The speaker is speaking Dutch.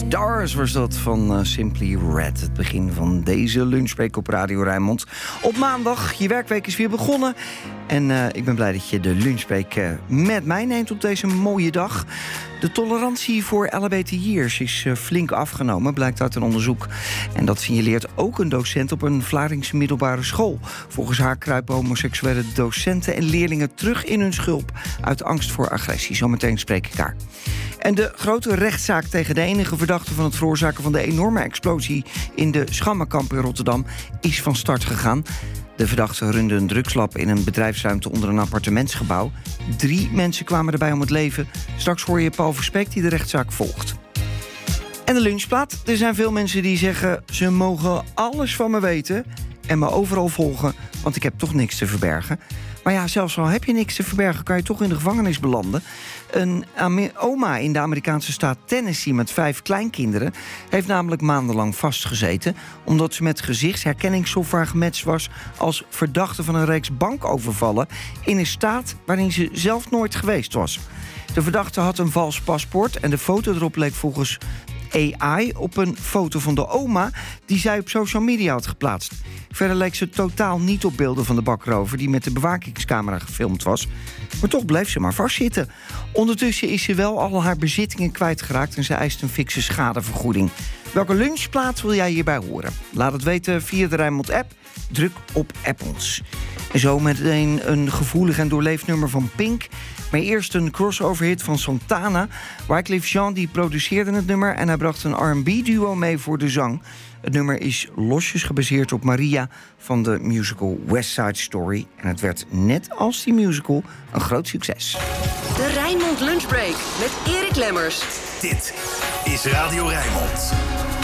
Stars was dat van Simply Red. Het begin van deze lunchbreak op Radio Rijnmond. Op maandag, je werkweek is weer begonnen. En ik ben blij dat je de lunchbreak met mij neemt op deze mooie dag. De tolerantie voor LHBTI'ers is flink afgenomen, blijkt uit een onderzoek. En dat signaleert ook een docent op een Vlaardingse middelbare school. Volgens haar kruipen homoseksuele docenten en leerlingen terug in hun schulp uit angst voor agressie. Zometeen spreek ik haar. En de grote rechtszaak tegen de enige verdachte van het veroorzaken van de enorme explosie in de Schammenkamp in Rotterdam is van start gegaan. De verdachte runde een drugslab in een bedrijfsruimte onder een appartementsgebouw. 3 mensen kwamen erbij om het leven. Straks hoor je Paul Verspeek die de rechtszaak volgt. En de lunchplaat. Er zijn veel mensen die zeggen ze mogen alles van me weten en me overal volgen, want ik heb toch niks te verbergen. Maar ja, zelfs al heb je niks te verbergen, kan je toch in de gevangenis belanden. Een oma in de Amerikaanse staat Tennessee met 5 kleinkinderen heeft namelijk maandenlang vastgezeten omdat ze met gezichtsherkenningssoftware gematcht was als verdachte van een reeks bankovervallen in een staat waarin ze zelf nooit geweest was. De verdachte had een vals paspoort en de foto erop leek volgens AI op een foto van de oma die zij op social media had geplaatst. Verder leek ze totaal niet op beelden van de bakrover die met de bewakingscamera gefilmd was. Maar toch bleef ze maar vastzitten. Ondertussen is ze wel al haar bezittingen kwijtgeraakt en ze eist een fikse schadevergoeding. Welke lunchplaat wil jij hierbij horen? Laat het weten via de Rijnmond-app. Druk op App ons. En zo meteen een gevoelig en doorleefd nummer van Pink. Maar eerst een crossover-hit van Santana. Wyclef Jean die produceerde het nummer en hij bracht een R&B-duo mee voor de zang. Het nummer is losjes gebaseerd op Maria van de musical West Side Story. En het werd net als die musical een groot succes. De Rijnmond Lunchbreak met Erik Lemmers. Dit is Radio Rijnmond.